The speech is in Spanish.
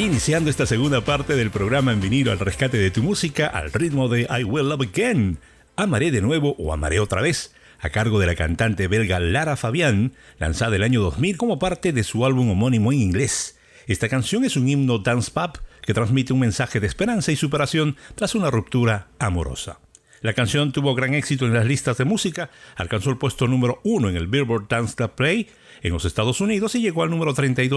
Iniciando esta segunda parte del programa en vinilo al rescate de tu música al ritmo de I Will Love Again, Amaré de nuevo o Amaré otra vez, a cargo de la cantante belga Lara Fabian, lanzada el año 2000 como parte de su álbum homónimo en inglés. Esta canción es un himno dance pop que transmite un mensaje de esperanza y superación tras una ruptura amorosa. La canción tuvo gran éxito en las listas de música, alcanzó el puesto número 1 en el Billboard Dance Club Play en los Estados Unidos y llegó al número 32